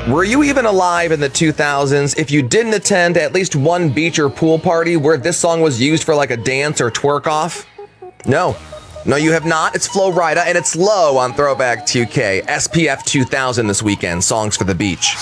Were you even alive in the 2000s if you didn't attend at least one beach or pool party where this song was used for like a dance or twerk off? No. No, you have not. It's Flo Rida, and it's Low on Throwback 2K. SPF 2000 this weekend. Songs for the beach.